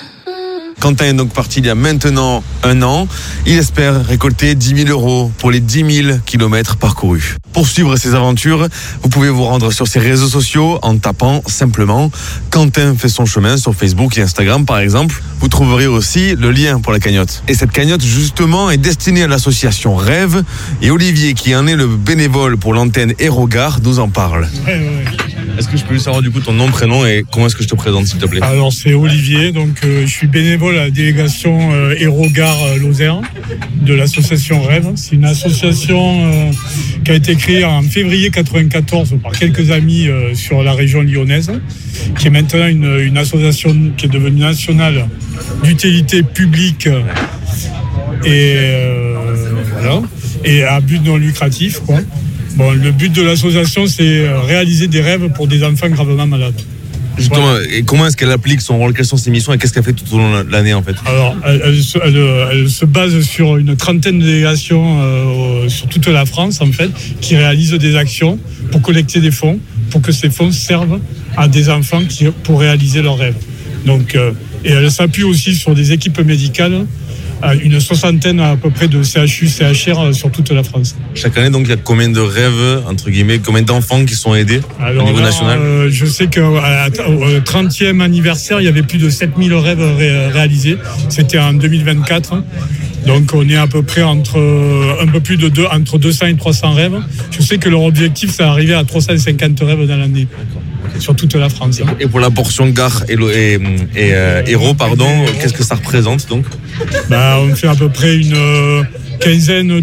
Quentin est donc parti il y a maintenant 1 an. Il espère récolter 10 000 € pour les 10 000 kilomètres parcourus. Pour suivre ses aventures, vous pouvez vous rendre sur ses réseaux sociaux en tapant simplement Quentin fait son chemin sur Facebook et Instagram par exemple. Vous trouverez aussi le lien pour la cagnotte. Et cette cagnotte justement est destinée à l'association Rêve et Olivier qui en est le bénévole pour l'antenne Aérogare nous en parle. Ouais. Est-ce que je peux savoir du coup ton nom, prénom et comment est-ce que je te présente s'il te plaît? Alors c'est Olivier, donc je suis bénévole à la délégation Aérogare Lozère de l'association Rêve. C'est une association qui a été créée en février 1994 par quelques amis sur la région lyonnaise, qui est maintenant une association qui est devenue nationale d'utilité publique et voilà, et à but non lucratif quoi. Bon, le but de l'association, c'est réaliser des rêves pour des enfants gravement malades. Justement, voilà. Et comment est-ce qu'elle applique son rôle, quelles sont ses missions et qu'est-ce qu'elle fait tout au long de l'année en fait? Alors, elle se base sur une trentaine de délégations sur toute la France en fait, qui réalisent des actions pour collecter des fonds, pour que ces fonds servent à des enfants pour réaliser leurs rêves. Donc, et elle s'appuie aussi sur des équipes médicales, une soixantaine à peu près de CHU, CHR sur toute la France. Chaque année, donc, il y a combien de rêves, entre guillemets, combien d'enfants qui sont aidés au niveau national? Je sais qu'au 30e anniversaire, il y avait plus de 7000 rêves réalisés. C'était en 2024. Donc, on est à peu près entre 200 et 300 rêves. Je sais que leur objectif, c'est d'arriver à 350 rêves dans l'année. Sur toute la France. Et pour la portion gare et héros, qu'est-ce que ça représente donc? On fait à peu près une quinzaine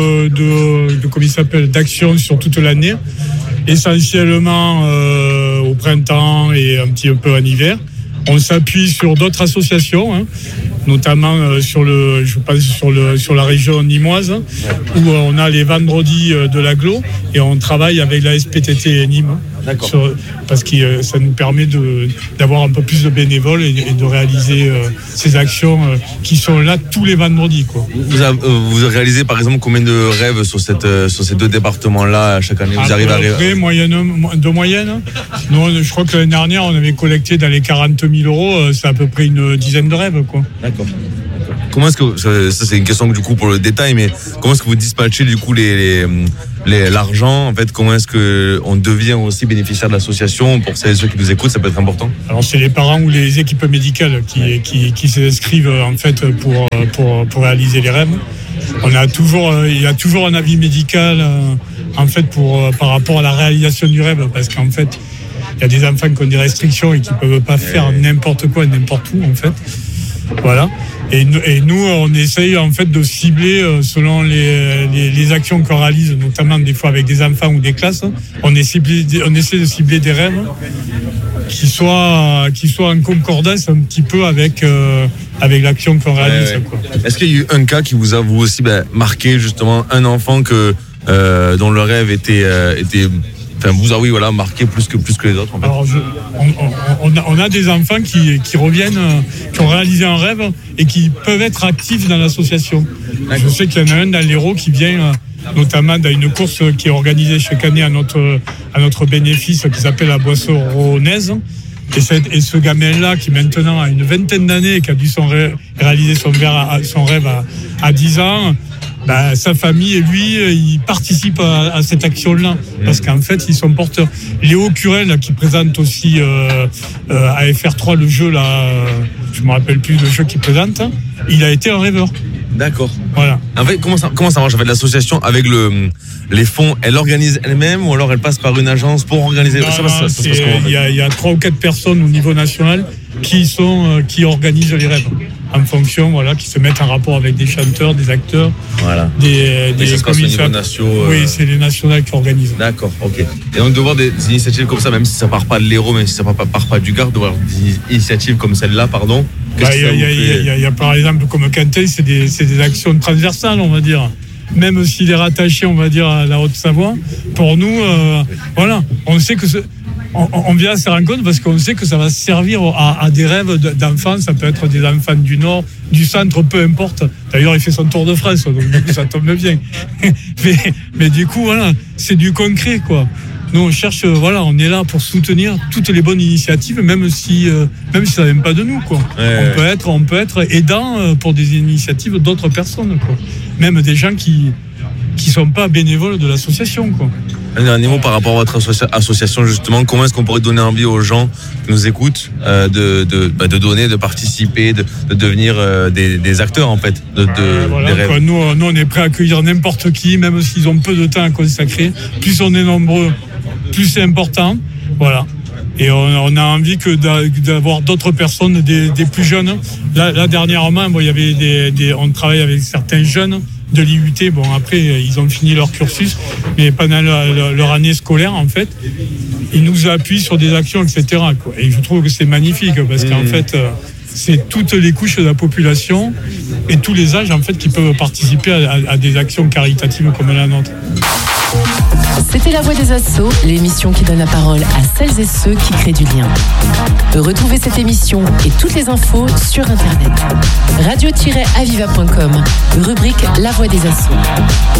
d'actions sur toute l'année, essentiellement au printemps et un petit peu en hiver. On s'appuie sur d'autres associations, notamment sur la région nîmoise, où on a les vendredis de l'agglo et on travaille avec la SPTT Nîmes. Parce que ça nous permet d'avoir un peu plus de bénévoles et de réaliser ces actions qui sont là tous les vendredis. Quoi. Vous réalisez par exemple combien de rêves sur ces deux départements-là chaque année? Vous arrivez à de moyenne. Nous, je crois que l'année dernière, on avait collecté dans les 40 000 €, c'est à peu près une dizaine de rêves. Quoi. D'accord. Comment est-ce que, ça c'est une question du coup pour le détail, mais comment est-ce que vous dispatchez du coup l'argent en fait? Comment est-ce qu'on devient aussi bénéficiaire de l'association? Pour celles et ceux qui nous écoutent, ça peut être important. Alors c'est les parents ou les équipes médicales qui s'inscrivent en fait pour réaliser les rêves. Il y a toujours un avis médical en fait par rapport à la réalisation du rêve, parce qu'en fait il y a des enfants qui ont des restrictions et qui peuvent pas faire n'importe quoi n'importe où en fait. Voilà. Et nous, on essaye en fait de cibler selon les actions qu'on réalise, notamment des fois avec des enfants ou des classes. On essaie de cibler des rêves qui soient en concordance un petit peu avec l'action qu'on réalise. Quoi. Est-ce qu'il y a eu un cas qui vous a vous aussi marqué justement un enfant dont le rêve était marqué plus que les autres en fait? Alors on a des enfants qui reviennent, qui ont réalisé un rêve et qui peuvent être actifs dans l'association. Je sais qu'il y en a un dans l'Hérault qui vient notamment dans une course qui est organisée chaque année à notre bénéfice, qui s'appelle la Boisseau Ronnaise. Et ce gamin-là, qui maintenant a une vingtaine d'années et qui a dû réaliser son rêve à 10 ans, sa famille et lui, ils participent à cette action-là, parce qu'en fait, ils sont porteurs. Léo Curel, qui présente aussi à FR3 le jeu, je me rappelle plus le jeu qu'il présente, il a été un rêveur. D'accord. Voilà. En fait, comment ça marche? En fait, l'association, avec les fonds, elle organise elle-même ou alors elle passe par une agence pour organiser? Il y a 3 ou 4 personnes au niveau national qui organisent les rêves. En fonction, qui se mettent en rapport avec des chanteurs, des acteurs, des commissaires. Oui, c'est les nationales qui organisent. D'accord, ok. Et donc de voir des initiatives comme ça, même si ça part pas de l'Hérault, même si ça part pas du Gard, de voir des initiatives comme celle-là, pardon. Il y a par exemple comme Quentin, c'est des actions transversales, on va dire. Même s'il est rattaché, on va dire, à la Haute-Savoie, pour nous, on sait que on vient à ces rencontres parce qu'on sait que ça va servir à des rêves d'enfants. Ça peut être des enfants du Nord, du Centre, peu importe. D'ailleurs, il fait son tour de France, donc ça tombe bien. mais du coup, c'est du concret, quoi. Nous, on cherche, on est là pour soutenir toutes les bonnes initiatives, même si ça vient pas de nous, quoi. On peut être aidant pour des initiatives d'autres personnes, quoi. Même des gens qui sont pas bénévoles de l'association, quoi. Un dernier mot par rapport à votre association, justement. Comment est-ce qu'on pourrait donner envie aux gens qui nous écoutent de donner, de participer, de devenir des acteurs, en fait, des rêves. Quoi. Nous, on est prêt à accueillir n'importe qui, même s'ils ont peu de temps à consacrer. Plus on est nombreux, plus c'est important. Voilà. Et on a envie d'avoir d'autres personnes, des plus jeunes. Là dernièrement, il y avait on travaille avec certains jeunes de l'IUT. Bon, après, ils ont fini leur cursus, mais pendant leur année scolaire, en fait, ils nous appuient sur des actions, etc., quoi. Et je trouve que c'est magnifique, parce qu'en fait, c'est toutes les couches de la population et tous les âges, en fait, qui peuvent participer à des actions caritatives comme la nôtre. C'était La Voix des Assos, l'émission qui donne la parole à celles et ceux qui créent du lien. Retrouvez cette émission et toutes les infos sur Internet. radio-aviva.com, rubrique La Voix des Assos.